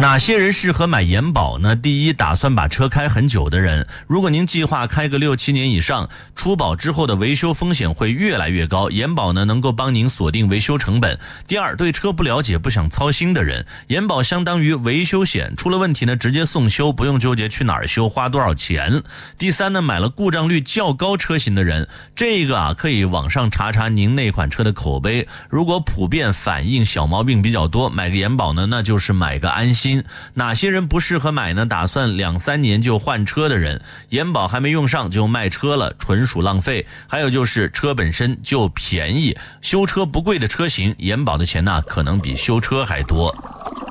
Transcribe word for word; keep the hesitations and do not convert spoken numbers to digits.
哪些人适合买延保呢？第一，打算把车开很久的人，如果您计划开个六七年以上，出保之后的维修风险会越来越高，延保呢能够帮您锁定维修成本。第二，对车不了解不想操心的人，延保相当于维修险，出了问题呢直接送修，不用纠结去哪儿修花多少钱。第三呢，买了故障率较高车型的人，这个啊可以网上查查您那款车的口碑，如果普遍反映小毛病比较多，买个延保呢那就是买个安心。哪些人不适合买呢？打算两三年就换车的人，延保还没用上就卖车了，纯属浪费。还有就是车本身就便宜，修车不贵的车型，延保的钱呢可能比修车还多。